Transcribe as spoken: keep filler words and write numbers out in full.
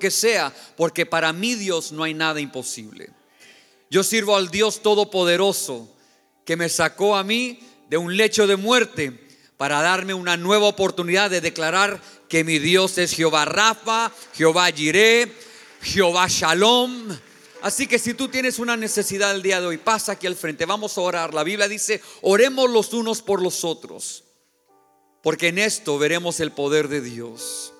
que sea, porque para mi Dios no hay nada imposible. Yo sirvo al Dios Todopoderoso, que me sacó a mí de un lecho de muerte para darme una nueva oportunidad de declarar que mi Dios es Jehová Rafa, Jehová Jireh, Jehová Shalom. Así que si tú tienes una necesidad el día de hoy, pasa aquí al frente, vamos a orar. La Biblia dice: oremos los unos por los otros, porque en esto veremos el poder de Dios.